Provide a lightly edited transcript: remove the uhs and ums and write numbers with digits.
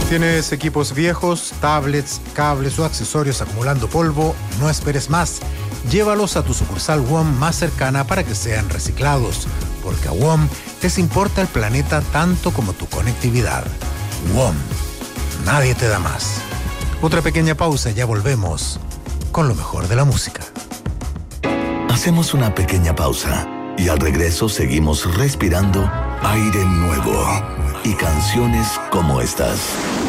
¿Tienes equipos viejos, tablets, cables o accesorios acumulando polvo? No esperes más. Llévalos a tu sucursal WOM más cercana para que sean reciclados, porque a WOM les importa el planeta tanto como tu conectividad. WOM, nadie te da más. Otra pequeña pausa y ya volvemos con lo mejor de la música. Hacemos una pequeña pausa y al regreso seguimos respirando aire nuevo y canciones como estas.